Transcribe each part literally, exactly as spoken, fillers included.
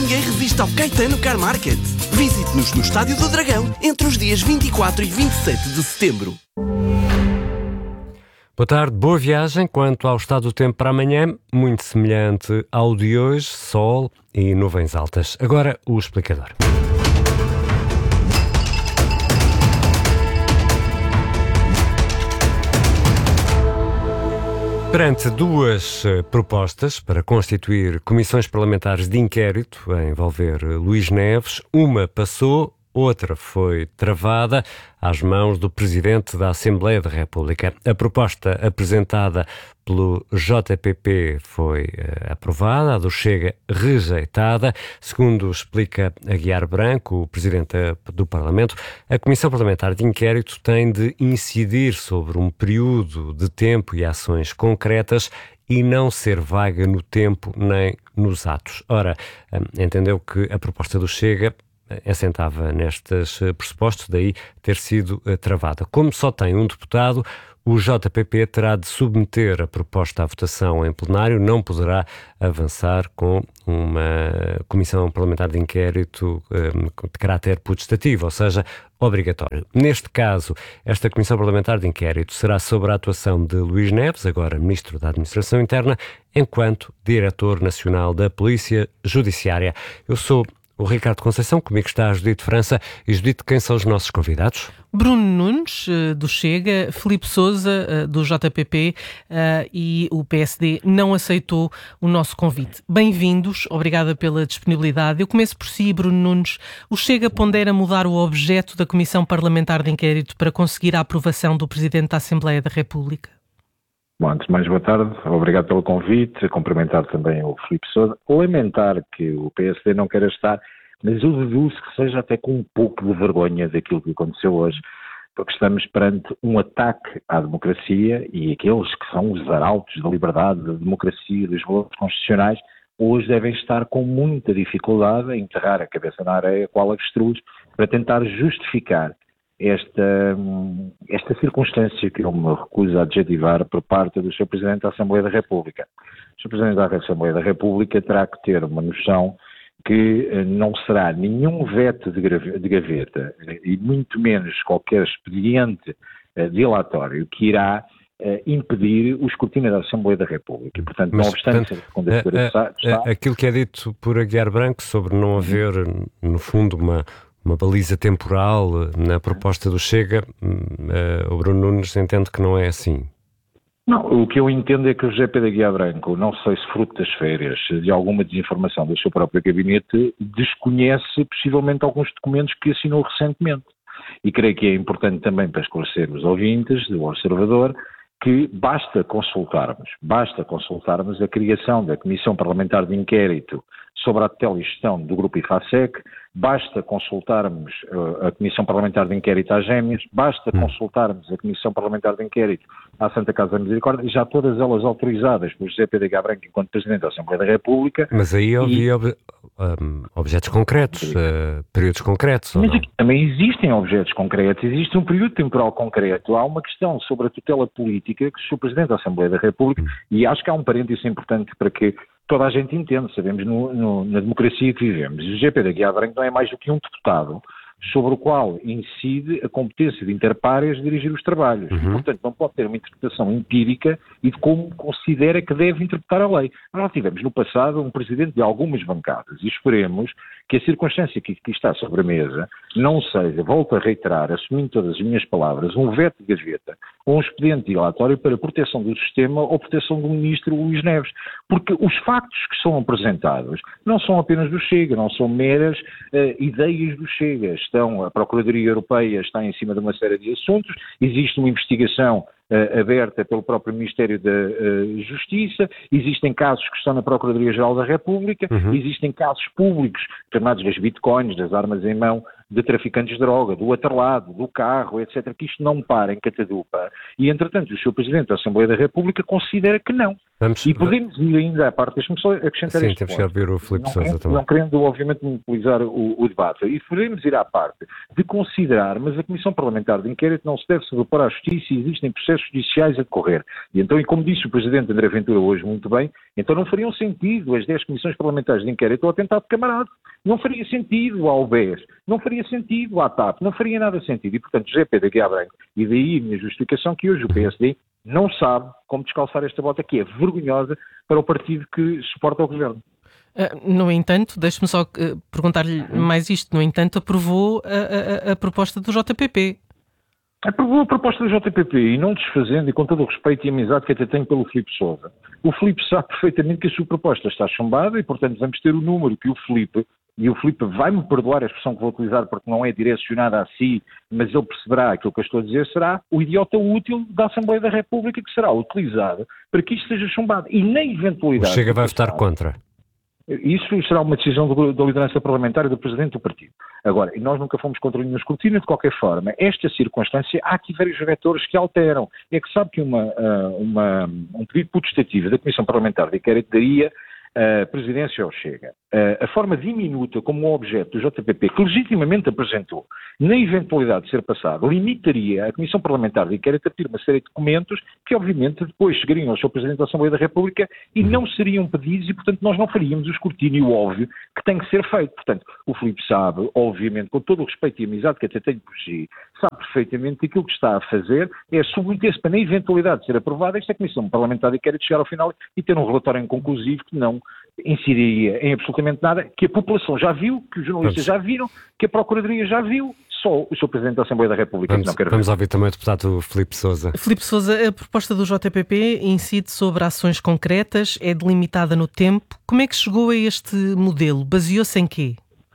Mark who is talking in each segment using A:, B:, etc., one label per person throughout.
A: Ninguém resiste ao Caetano Car Market. Visite-nos no Estádio do Dragão entre os dias vinte e quatro e vinte e sete de setembro.
B: Boa tarde, boa viagem. Quanto ao estado do tempo para amanhã, muito semelhante ao de hoje, sol e nuvens altas. Agora o explicador. Perante duas uh, propostas para constituir comissões parlamentares de inquérito a envolver uh, Luís Neves, uma passou, outra foi travada às mãos do Presidente da Assembleia da República. A proposta apresentada pelo J P P foi uh, aprovada, a do Chega rejeitada. Segundo explica Aguiar Branco, o Presidente do Parlamento, a Comissão Parlamentar de Inquérito tem de incidir sobre um período de tempo e ações concretas e não ser vaga no tempo nem nos atos. Ora, um, entendeu que a proposta do Chega assentava nestes pressupostos, daí ter sido uh, travada. Como só tem um deputado, o J P P terá de submeter a proposta à votação em plenário, não poderá avançar com uma comissão parlamentar de inquérito um, de caráter putestativo, ou seja, obrigatório. Neste caso, esta comissão parlamentar de inquérito será sobre a atuação de Luís Neves, agora Ministro da Administração Interna, enquanto Diretor Nacional da Polícia Judiciária. Eu sou o Ricardo Conceição, comigo está a Judite França. E Judite, quem são os nossos convidados?
C: Bruno Nunes, do Chega, Filipe Sousa, do J P P, e o P S D não aceitou o nosso convite. Bem-vindos, obrigada pela disponibilidade. Eu começo por si, Bruno Nunes. O Chega pondera mudar o objeto da Comissão Parlamentar de Inquérito para conseguir a aprovação do Presidente da Assembleia da República?
D: Bom, antes de mais, boa tarde. Obrigado pelo convite. Cumprimentar também o Filipe Sousa. Lamentar que o P S D não queira estar, mas eu deduzo que seja até com um pouco de vergonha daquilo que aconteceu hoje, porque estamos perante um ataque à democracia e aqueles que são os arautos da liberdade, da democracia, dos valores constitucionais, hoje devem estar com muita dificuldade a enterrar a cabeça na areia, qual avestruz, para tentar justificar Esta, esta circunstância que eu me recuso a adjetivar por parte do senhor Presidente da Assembleia da República. O senhor Presidente da Assembleia da República terá que ter uma noção que não será nenhum veto de, de gaveta e muito menos qualquer expediente uh, dilatório que irá uh, impedir o escrutínio da Assembleia da República. E, portanto,
B: Mas,
D: não obstante...
B: portanto, a, a, a, a, aquilo que é dito por Aguiar Branco sobre não haver, no fundo, uma... uma baliza temporal na proposta do Chega, uh, o Bruno Nunes entende que não é assim.
D: Não, o que eu entendo é que o José Pedro Aguiar Branco, não sei se fruto das férias, de alguma desinformação do seu próprio gabinete, desconhece possivelmente alguns documentos que assinou recentemente. E creio que é importante também para esclarecer os ouvintes do Observador que basta consultarmos, basta consultarmos a criação da Comissão Parlamentar de Inquérito sobre a tutela e gestão do Grupo IFASEC, basta consultarmos uh, a Comissão Parlamentar de Inquérito às Gêmeas, basta hum. consultarmos a Comissão Parlamentar de Inquérito à Santa Casa da Misericórdia, e já todas elas autorizadas por José Pedro Aguiar Branco enquanto Presidente da Assembleia da República.
B: Mas aí havia ob- um, objetos concretos, uh, períodos concretos, ou
D: Mas
B: não?
D: Aqui também existem objetos concretos, existe um período temporal concreto, há uma questão sobre a tutela política que o senhor Presidente da Assembleia da República, hum. e acho que há um parênteses importante para que toda a gente entende, sabemos no, no, na democracia que vivemos. O José Pedro Aguiar Branco não é mais do que um deputado sobre o qual incide a competência de inter pares de dirigir os trabalhos. Uhum. Portanto, não pode ter uma interpretação empírica e de como considera que deve interpretar a lei. Nós tivemos no passado um presidente de algumas bancadas e esperemos que a circunstância que, que está sobre a mesa não seja, volto a reiterar, assumindo todas as minhas palavras, um veto de gaveta ou um expediente dilatório para proteção do sistema ou proteção do ministro Luís Neves. Porque os factos que são apresentados não são apenas do Chega, não são meras uh, ideias do Chega. Estão, a Procuradoria Europeia está em cima de uma série de assuntos, existe uma investigação uh, aberta pelo próprio Ministério da uh, Justiça, existem casos que estão na Procuradoria-Geral da República, uhum. existem casos públicos, chamados das bitcoins, das armas em mão de traficantes de droga, do outro lado, do carro, etcétera, que isto não para em Catadupa. E, entretanto, o senhor Presidente da Assembleia da República considera que não.
B: Vamos...
D: E podemos ir ainda à parte, deixe-me só acrescentar
B: Sim,
D: este
B: temos
D: ponto.
B: que ouvir o Filipe Sousa
D: não,
B: também.
D: Não querendo, obviamente, monopolizar o, o debate. E podemos ir à parte de considerar, mas a Comissão Parlamentar de Inquérito não se deve sobrepor à Justiça e existem processos judiciais a decorrer. E então, e como disse o Presidente André Ventura hoje muito bem, então não fariam sentido as dez Comissões Parlamentares de Inquérito ao atentado de Camarado. Não faria sentido ao B E S, não faria sentido à T A P, não faria nada sentido. E, portanto, José Pedro Aguiar Branco, e daí a minha justificação que hoje o P S D não sabe como descalçar esta bota, que é vergonhosa para o partido que suporta o governo.
C: Uh, no entanto, deixe-me só uh, perguntar-lhe mais isto, no entanto, aprovou a, a, a proposta do J P P.
D: Aprovou a proposta do J P P e não desfazendo, e com todo o respeito e amizade que até tenho pelo Filipe Sousa. O Filipe sabe perfeitamente que a sua proposta está chumbada e, portanto, vamos ter o número que o Filipe, e o Filipe vai-me perdoar a expressão que vou utilizar porque não é direcionada a si, mas ele perceberá aquilo que eu estou a dizer, será o idiota útil da Assembleia da República que será utilizado para que isto seja chumbado. E na eventualidade...
B: O Chega vai votar contra.
D: Isso será uma decisão do, da liderança parlamentar e do Presidente do Partido. Agora, e nós nunca fomos contra nenhum escrutínio, de qualquer forma, esta circunstância, há aqui vários vetores que alteram. É que sabe que uma, uma, um pedido potestativo da Comissão Parlamentar de Inquérito daria a presidência ao Chega. A forma diminuta como o objeto do J P P, que legitimamente apresentou, na eventualidade de ser passado, limitaria a Comissão Parlamentar de Inquérito a pedir uma série de documentos que, obviamente, depois chegariam ao senhor Presidente da Assembleia da República e não seriam pedidos e, portanto, nós não faríamos o escrutínio óbvio que tem que ser feito. Portanto, o Filipe sabe, obviamente, com todo o respeito e amizade que até tenho por si, sabe perfeitamente que aquilo que está a fazer é submeter-se para, na eventualidade de ser aprovada, esta Comissão Parlamentar de Inquérito chegar ao final e ter um relatório inconclusivo que não incidiria em absolutamente nada, que a população já viu, que os jornalistas vamos. já viram, que a Procuradoria já viu, só o senhor Presidente da Assembleia da República
B: vamos,
D: que não quer ver.
B: Vamos ouvir também o deputado Filipe Sousa.
C: Filipe Sousa, a proposta do J P P incide sobre ações concretas, é delimitada no tempo. Como é que chegou a este modelo? Baseou-se em quê?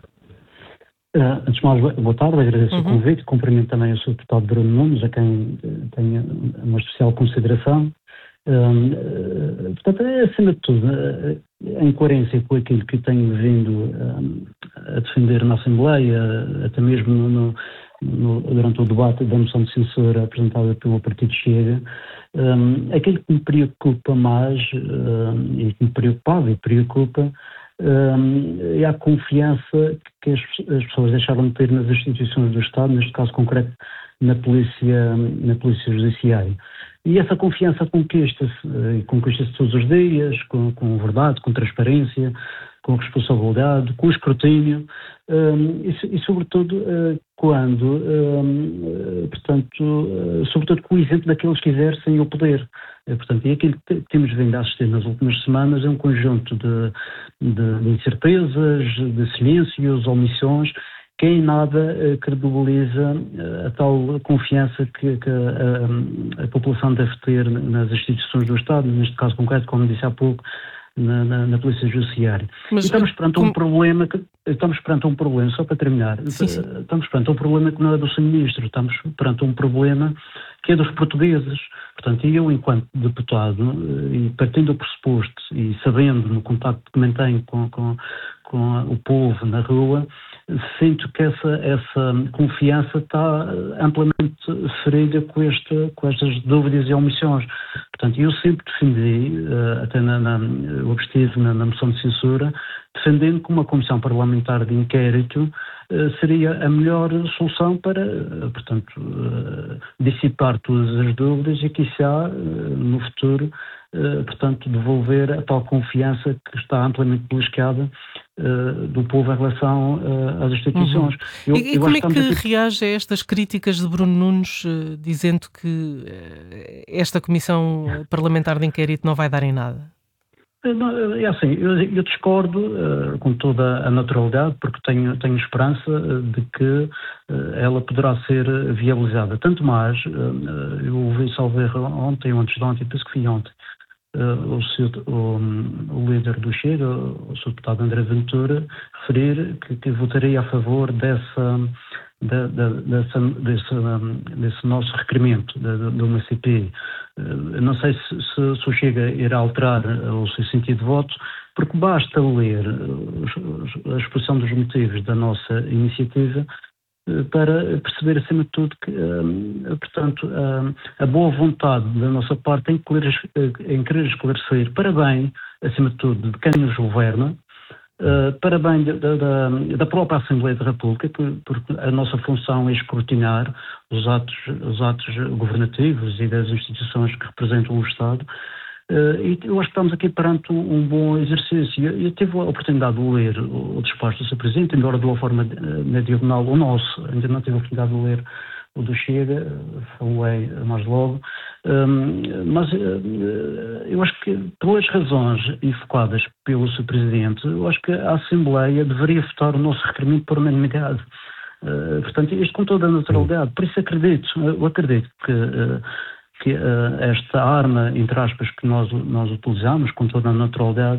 E: Uh, antes de mais, boa tarde, agradeço uhum. o convite, cumprimento também o senhor deputado Bruno Nunes, a quem tenho uma especial consideração. Uh, uh, portanto, acima de tudo, uh, em coerência com aquilo que tenho vindo uh, a defender na Assembleia, até mesmo no, no, durante o debate da moção de censura apresentada pelo Partido Chega, um, aquilo que me preocupa mais, uh, e que me preocupava e preocupa, um, é a confiança que as, as pessoas deixaram de ter nas instituições do Estado, neste caso concreto na Polícia, na Polícia Judiciária. E essa confiança conquista-se, e conquista-se todos os dias, com, com verdade, com transparência, com responsabilidade, com escrutínio, um, e, e sobretudo uh, quando, um, uh, portanto, uh, sobretudo com o exemplo daqueles que exercem o poder. Uh, portanto, e aquilo que temos vindo a assistir nas últimas semanas é um conjunto de, de, de incertezas, de silêncios, omissões, que em nada uh, credibiliza uh, a tal confiança que, que uh, a população deve ter nas instituições do Estado, neste caso concreto, como disse há pouco, na, na, na Polícia Judiciária. Mas, e estamos perante um problema, que, estamos perante um problema, só para terminar, sim, sim. estamos perante um problema que não é do senhor Ministro, estamos perante um problema que é dos portugueses. Portanto, eu, enquanto deputado, e partindo do pressuposto e sabendo no contacto que mantenho com, com, com o povo na rua, sinto que essa, essa confiança está amplamente ferida com, este, com estas dúvidas e omissões. Portanto, eu sempre defendi, até na, na, eu obstive na, na moção de censura, defendendo que uma comissão parlamentar de inquérito seria a melhor solução para, portanto, dissipar todas as dúvidas e, quiçá, no futuro, portanto, devolver a tal confiança que está amplamente beliscada do povo em relação às instituições.
C: Uhum. Eu, e, e como é que aqui... reage a estas críticas de Bruno Nunes, dizendo que esta comissão parlamentar de inquérito não vai dar em nada?
E: É assim, eu, eu discordo uh, com toda a naturalidade, porque tenho, tenho esperança uh, de que uh, ela poderá ser viabilizada. Tanto mais, uh, eu ouvi salver ontem, ou antes de ontem, penso que foi ontem, uh, o, seu, o, o líder do Chega, o seu deputado André Ventura, referir que, que votaria a favor dessa, da, da, dessa, desse, um, desse nosso requerimento de uma C P I. Não sei se, se, se o Chega irá alterar o seu sentido de voto, porque basta ler a exposição dos motivos da nossa iniciativa para perceber, acima de tudo, que, portanto, a boa vontade da nossa parte em querer, em querer esclarecer para bem, acima de tudo, de quem nos governa, para bem da, da, da própria Assembleia da República, porque a nossa função é escrutinar os atos, os atos governativos e das instituições que representam o Estado. E eu acho que estamos aqui perante um, um bom exercício. Eu tive a oportunidade de ler o, o despacho do seu Presidente, embora de uma forma na diagonal o nosso, ainda não tive a oportunidade de ler o do Chega, falei mais logo, um, mas uh, eu acho que pelas razões evocadas pelo seu Presidente, eu acho que a Assembleia deveria votar o nosso requerimento por unanimidade. Uh, portanto, isto com toda a naturalidade. Por isso acredito, eu acredito que... Uh, que uh, esta arma, entre aspas, que nós, nós utilizamos com toda a naturalidade,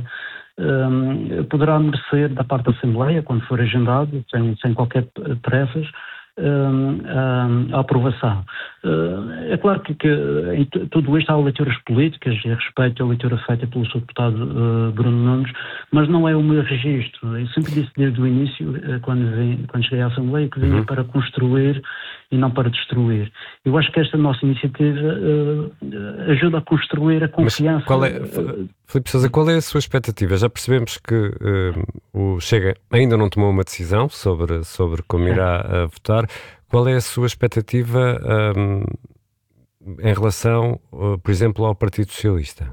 E: um, poderá merecer da parte da Assembleia, quando for agendado, sem, sem qualquer pressas, um, a, a aprovação. Uh, é claro que, que em tudo isto há leituras políticas e a respeito à leitura feita pelo seu deputado uh, Bruno Nunes, mas não é o meu registro. Eu sempre disse desde o início, uh, quando, vim, quando cheguei à Assembleia, que vinha uhum. para construir e não para destruir. Eu acho que esta nossa iniciativa uh, ajuda a construir a confiança.
B: Mas qual é, Filipe Sousa, qual é a sua expectativa? Já percebemos que uh, o Chega ainda não tomou uma decisão sobre, sobre como irá uh, votar. Qual é a sua expectativa um, em relação, uh, por exemplo, ao Partido Socialista?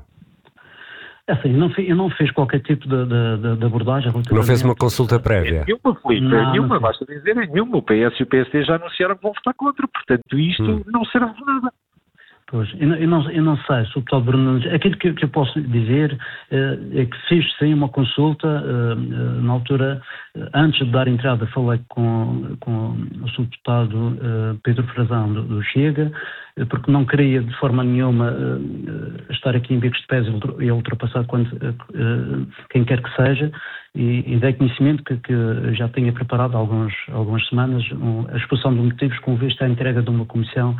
E: Assim, não fiz, eu não fiz qualquer tipo de, de, de abordagem.
B: Não fez uma consulta prévia?
D: Nenhuma, Filipe, não, nenhuma, não basta dizer, nenhuma. O P S e o P S D já anunciaram que vão votar contra, portanto isto hum. não serve de nada.
E: Pois, eu não, eu, não, eu não sei, se o deputado Bruno Nunes, aquilo que, que eu posso dizer uh, é que fiz sim uma consulta, uh, uh, na altura, uh, antes de dar entrada, falei com, com o seu deputado uh, Pedro Frazão do, do Chega, uh, porque não queria de forma nenhuma uh, estar aqui em bicos de pés e ultrapassar quando, uh, uh, quem quer que seja, e, e dei conhecimento que, que já tinha preparado há alguns, algumas semanas um, a exposição de motivos com vista à entrega de uma comissão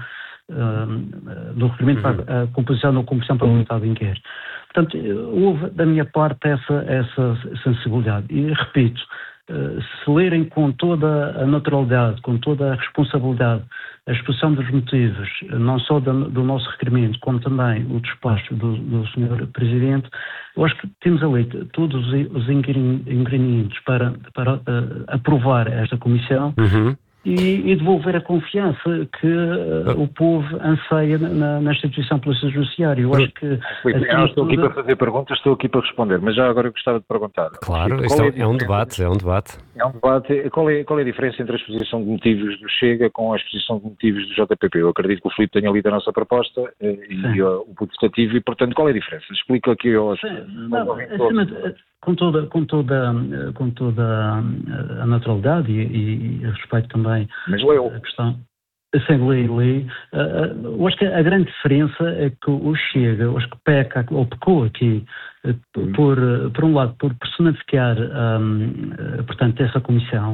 E: Uh, do requerimento uhum. para a composição da Comissão Parlamentar de Inquérito. Portanto, houve da minha parte essa, essa sensibilidade. E repito, uh, se lerem com toda a naturalidade, com toda a responsabilidade, a exposição dos motivos, não só do, do nosso requerimento, como também o despacho do, do senhor Presidente, eu acho que temos ali todos os ingredientes para, para uh, aprovar esta comissão. Uhum. E, e devolver a confiança que uh, o povo anseia na, na instituição polícia judiciária. Eu acho que...
D: Fui, assim, eu estou aqui para fazer perguntas, estou aqui para responder, mas já agora eu gostava de perguntar.
B: Claro, isto é, é um debate, é um debate.
D: É um debate. Qual é, qual é a diferença entre a exposição de motivos do Chega com a exposição de motivos do J P P? Eu acredito que o Filipe tenha lido a nossa proposta e o, o putestativo e, portanto, qual é a diferença? Explica aqui aos...
E: Sim, não, acima de, com toda, com toda, com toda a naturalidade e, e a respeito também
D: Mas leu.
E: a questão. Sem ler, li. Uh, eu acho que a grande diferença é que o Chega, eu acho que peca, ou pecou aqui, uh, por, uh, por um lado, por personificar, um, uh, portanto, essa comissão.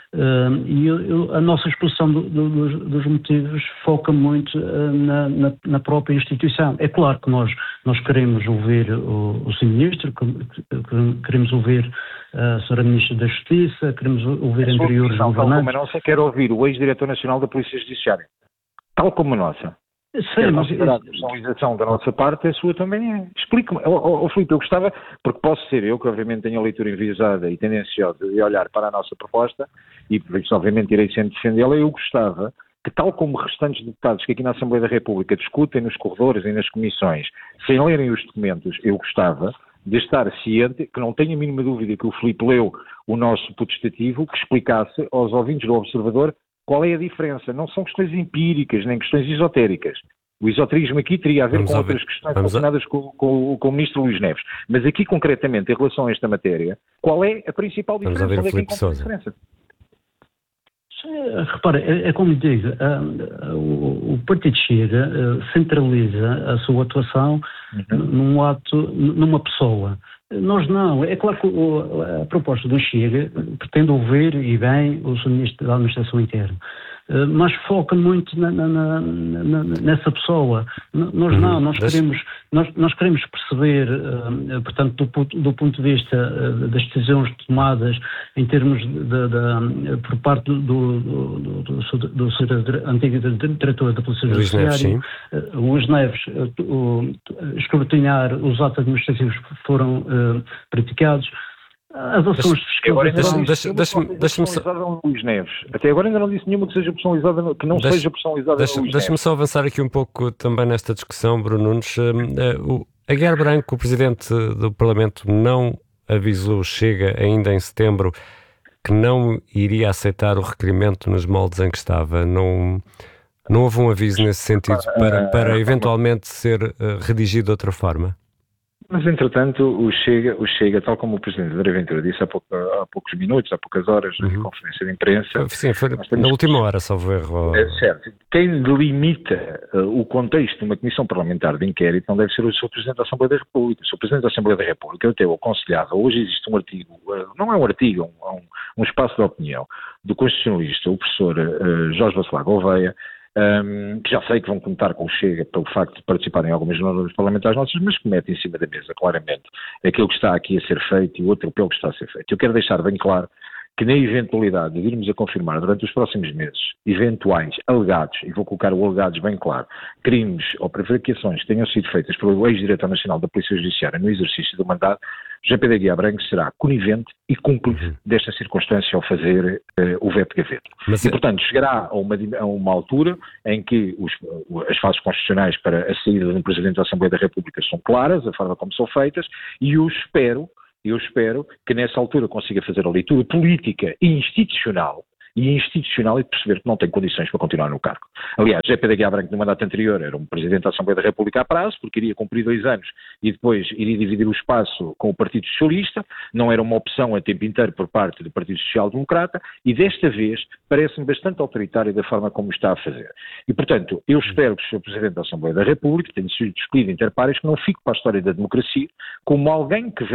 E: Uh, e eu, eu, a nossa exposição do, do, dos, dos motivos foca muito uh, na, na, na própria instituição. É claro que nós, nós queremos ouvir o, o senhor Ministro, queremos ouvir a senhora Ministra da Justiça, queremos ouvir a anteriores governantes.
D: Tal como a nossa, quer ouvir o ex-diretor nacional da Polícia Judiciária. Tal como a nossa.
E: Sim, mas...
D: A personalização da nossa parte, a sua também é. Explique-me. Oh, oh, oh, Filipe, eu gostava, porque posso ser eu, que obviamente tenho a leitura enviesada e tendenciosa de olhar para a nossa proposta, e por isso obviamente irei sempre defendê-la, eu gostava que, tal como restantes deputados que aqui na Assembleia da República discutem nos corredores e nas comissões, sem lerem os documentos, eu gostava de estar ciente, que não tenho a mínima dúvida que o Filipe leu o nosso putestativo, que explicasse aos ouvintes do Observador qual é a diferença. Não são questões empíricas, nem questões esotéricas. O esoterismo aqui teria a ver Vamos com outras questões relacionadas a... com, com, com o ministro Luís Neves. Mas aqui, concretamente, em relação a esta matéria, qual é a principal diferença?
B: Vamos a ver o Filipe Sousa.
E: Repara, é, é como digo, uh, o, o Partido Chega uh, centraliza a sua atuação uhum. num ato, numa pessoa. Nós não. É claro que o, a proposta do Chega pretende ouvir, e bem, o senhor Ministro da Administração Interna, uh, mas foca muito na, na, na, na, nessa pessoa. N- nós não, nós queremos, nós, nós queremos perceber, uh, portanto, do, do ponto de vista uh, das decisões tomadas em termos de, de, de, por parte do, do, do, do, do, do antigo diretor da Polícia Judiciária, Luís Neves, o, escrutinhar os atos administrativos que foram uh, praticados. As ações
D: fiscais. Deixa-me só. Luís Neves. Até agora ainda não disse nenhuma que seja personalizada, que não deixa, seja personalizada.
B: Deixa, deixa-me só avançar aqui um pouco também nesta discussão, Bruno Nunes. Uh, uh, Aguiar Branco, o presidente do Parlamento, não avisou, Chega ainda em setembro, que não iria aceitar o requerimento nos moldes em que estava. Não, não houve um aviso nesse sentido para, para eventualmente ser uh, redigido de outra forma?
D: Mas, entretanto, o Chega, o Chega, tal como o Presidente André Ventura disse há, pouco, há poucos minutos, há poucas horas, uhum. na conferência de imprensa...
B: Sim, foi na última que... hora, salvo erro.
D: É certo. Quem delimita uh, o contexto de uma comissão parlamentar de inquérito não deve ser o Senhor Presidente da Assembleia da República. O Senhor Presidente da Assembleia da República, eu tenho aconselhado, hoje existe um artigo, uh, não é um artigo, é um, um espaço de opinião, do constitucionalista, o professor uh, Jorge Bacelar Gouveia, Um, que já sei que vão contar com o Chega pelo facto de participarem em algumas normas parlamentares nossas, mas que mete em cima da mesa, claramente, aquilo que está aqui a ser feito e o atropelo que está a ser feito. Eu quero deixar bem claro que na eventualidade de virmos a confirmar durante os próximos meses eventuais alegados, e vou colocar o alegados bem claro, crimes ou prevaricações que tenham sido feitas pelo ex-diretor nacional da Polícia Judiciária no exercício do mandato, José Pedro Aguiar Branco será conivente e cúmplice uhum. desta circunstância ao fazer uh, o veto de gaveta. Mas e, é... portanto, chegará a uma, a uma altura em que os, as fases constitucionais para a saída de um Presidente da Assembleia da República são claras, a forma como são feitas, e eu espero, eu espero que nessa altura consiga fazer a leitura política e institucional, e institucional e de perceber que não tem condições para continuar no cargo. Aliás, José Pedro Aguiar Branco no mandato anterior era um Presidente da Assembleia da República a prazo, porque iria cumprir dois anos e depois iria dividir o espaço com o Partido Socialista, não era uma opção a tempo inteiro por parte do Partido Social Democrata, e desta vez parece-me bastante autoritário da forma como está a fazer. E, portanto, eu espero que o senhor Presidente da Assembleia da República tenha sido escolhido inter pares, que não fique para a história da democracia como alguém que